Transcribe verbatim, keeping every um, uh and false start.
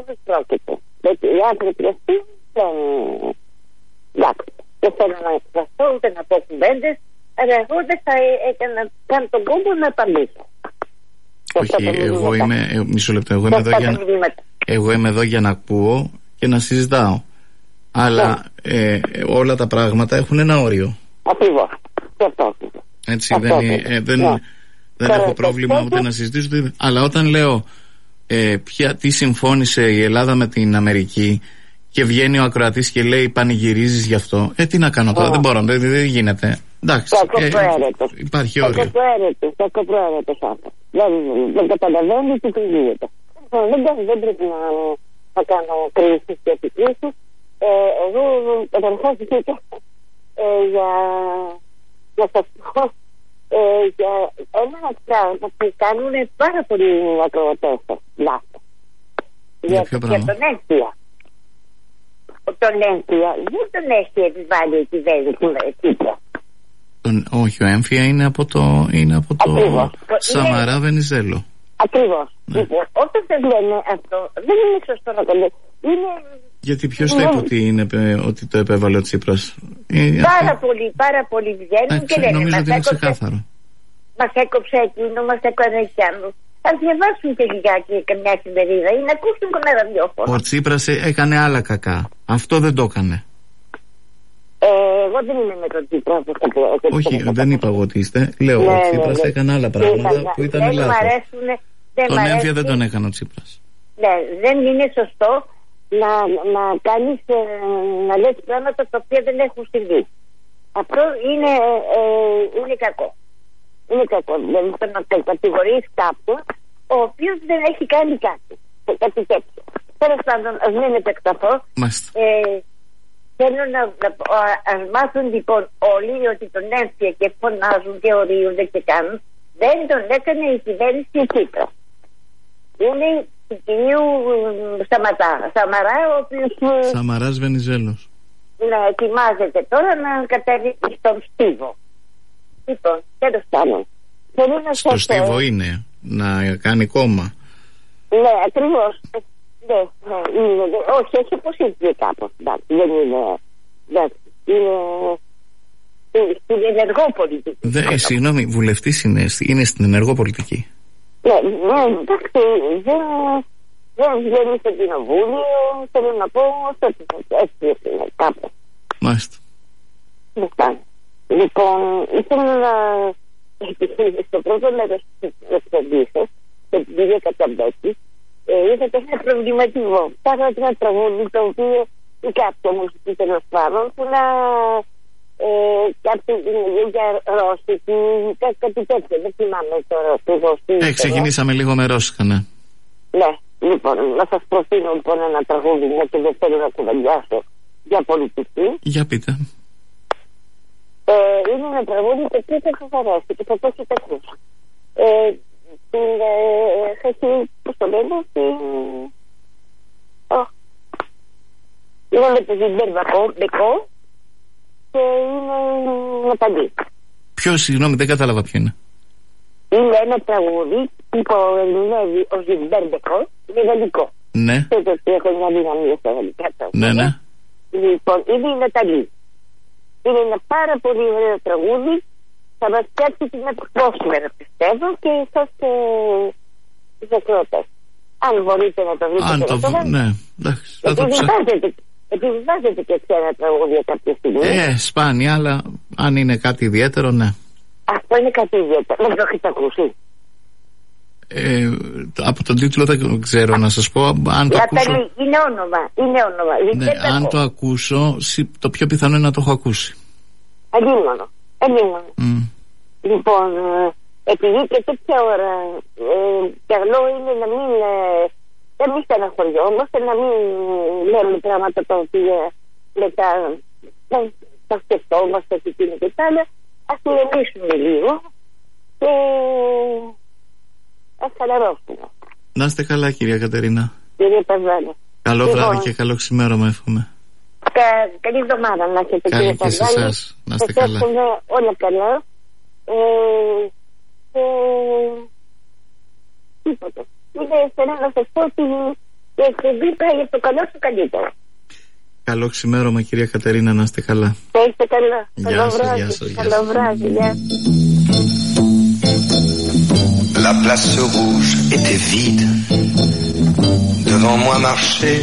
δεν πρόκειται. Γιατί οι άνθρωποι αυτοί δεν. Εντάξει, δεν θέλω να εκφραστώ ούτε να πω κουβέντες, αλλά εγώ δεν θα έκανα καν τον κόμπο να απαντήσω. Όχι, εγώ είμαι. Ε, μισό λεπτό. Εγώ είμαι, εδώ για, εγώ είμαι εδώ για να ακούω και να συζητάω. Αλλά ε, όλα τα πράγματα έχουν ένα όριο. Ακριβώς. Έτσι, αυτό δεν, ε, δεν, yeah. δεν έχω yeah. πρόβλημα yeah. ούτε να συζητήσω. Ούτε, αλλά όταν λέω ε, ποια, τι συμφώνησε η Ελλάδα με την Αμερική και βγαίνει ο ακροατής και λέει πανηγυρίζεις γι' αυτό, ε, τι να κάνω τώρα, yeah. δεν μπορώ, δεν, δεν γίνεται. Εντάξει, ε, υπάρχει όριο. Κακοπροαίρετος άνθρωπος. Δεν, δεν καταλαβαίνει τι του γίνεται. Δεν, δεν πρέπει να, να κάνω κρίσεις και επικρίσεις. Ε, εγώ καταρχάς ε, για να σας πω ε, για ένα πράγμα που κάνουν πάρα πολλοί ακροατές λάθος. Για ποιο πράγμα? Για τον Έγκυα. Τον Έγκυα δεν τον έχει επιβάλει η κυβέρνηση Κύπρο. Όχι, ο Έμφυα είναι από το, είναι από το Σαμαρά είναι... Βενιζέλο. Ακριβώς. Ναι. Λοιπόν, όταν σας λένε αυτό, δεν είναι σωστό να το λέτε. Είναι... Γιατί ποιος θα είπε ότι, είναι, ότι το επέβαλε ο Τσίπρας? Πάρα πολύ, πάρα πολύ βγαίνουν και λένε. Νομίζω ότι είναι ξεκάθαρο. Μας έκοψε εκείνο, μας έκανε εκείνο. Ας διαβάσουν και λιγάκι καμιά εφημερίδα ή να ακούσουν κανένα ραδιόφωνο. Ο Τσίπρας έκανε άλλα κακά. Αυτό δεν το έκανε. Ε, εγώ δεν είμαι με τον Τσίπρα. Όχι, δεν είπα εγώ ότι είστε. Λέω, ναι, ο Τσίπρας ναι, ναι. έκανε άλλα πράγματα ναι, που ήταν λάθος. Τον Έμφυα δεν τον έκανε ο Τσίπρας. Ναι, δεν είναι σωστό να, να κάνεις, να λες πράγματα τα οποία δεν έχουν συμβεί. Αυτό είναι, ε, είναι κακό. Είναι κακό. Δηλαδή να κατηγορείς κάποιον ο οποίος δεν έχει κάνει κάτι. Κάτι τέτοιο. Τέλος πάντων, ας μην επεκταθώ. Ε, θέλω να, να ας μάθουν λοιπόν όλοι ότι τον Έμφυα και φωνάζουν και ορίονται και κάνουν. Δεν τον έκανε η κυβέρνηση Κύπρο. Είναι του κυρίου Σταματά, Σαμαρά, ο οποίος... Σαμαράς Βενιζέλος. Να ετοιμάζεται τώρα να κατέβει στον Στίβο. Λοιπόν, τέλος πάντων. Στο Στίβο είναι, να κάνει κόμμα. Ναι, ακριβώς. Ναι, ναι, είναι, όχι, έχει αποσύρθει κάπως. Δεν είναι... Είναι στην ενεργό πολιτική. Δε, συγγνώμη, βουλευτής είναι, είναι στην ενεργό πολιτική. Ναι, ναι, εντάξει, δεν, δεν βγαίνει στο κοινοβούλιο, θέλω να πω, έτσι είναι κάπως. Μάλιστα. Λοιπόν, ήθελα να επιχειρήσω στο πρώτο μέρος της εκπομπής σας, την κυρία Κατσαμπέκη, είχατε ένα προβληματισμό. Ψάχνατε ένα τραγούδι το οποίο ή κάποια μουσική τέλος πάντων που να κάποια για ρώσικη, κάτι τέτοιο, δεν θυμάμαι τώρα. Ε, ξεκινήσαμε λίγο με ρώσικα, ναι. Ναι, λοιπόν, να σας προτείνω λοιπόν ένα τραγούδι, μια και δεν θέλω να κουβεντιάσω για πολιτική. Για πείτε. Ε, είναι ένα τραγούδι το οποίο θα σας αρέσει και θα το έχετε ακούσει. Ε, την έχει, πώς το λένε, την... Είναι με το Ζιμπέρ Μπεκό και είναι Ναταλή. Ποιο, συγγνώμη, δεν κατάλαβα ποιο είναι. Είναι ένα τραγούδι που ερμηνεύει ο Ζιμπέρ Μπεκό, είναι γαλλικό. Ναι. Ξέρετε ότι έχω μια δυναμία στα γαλλικά. Ναι, ναι. Λοιπόν, είναι η Ναταλή. Είναι ένα πάρα πολύ ωραίο τραγούδι. Θα μας πιάσει την ατμόσφαιρα, πιστεύω, και εσάς και τις ακροατές. Αν μπορείτε να το βρείτε. Αν το βρείτε, ναι. Εντάξει, θα το ψάξω. Επιβάζετε και ξένα τραγούδια κάποια στιγμή. Ε, σπάνια, αλλά αν είναι κάτι ιδιαίτερο, ναι. Αυτό είναι κάτι ιδιαίτερο. Δεν το έχετε ακούσει. Ε, από τον τίτλο δεν ξέρω να σας πω. Αν το ακούσω... Είναι όνομα. Είναι όνομα. Ναι, αν το ακούσω, το πιο πιθανό είναι να το έχω ακούσει. Αλλήμωνο. Αλλήμωνο. Mm. Λοιπόν, επειδή και τέτοια ώρα ε, καλό είναι να μην... Ε, δεν μην στεναχωριόμαστε, να μην λέμε πράγματα τα οποία μετά τα σκεφτόμαστε και εκείνη και τα άλλα. Ας ηρεμήσουμε λίγο και ας χαλαρώσουμε. Να είστε καλά, κυρία Κατερίνα. Κύριε Παζάλη. Καλό λοιπόν, βράδυ και καλό ξημέρωμα, εύχομαι. Κα, καλή εβδομάδα να έχετε, κύριε Παζάλη. Και σε εσάς, να είστε καλά. Εύχομαι όλα καλά. Ε, και τίποτα. Είναι θέλω να σας πω ότι και η εκπομπή πάει για το καλό σου καλύτερα. Καλό ξημέρωμα, κυρία Κατερίνα, να είστε καλά. Να είστε καλά. Γεια σας, γεια σας. Καλό βράδυ, γεια. La place rouge était vide. Devant moi marchait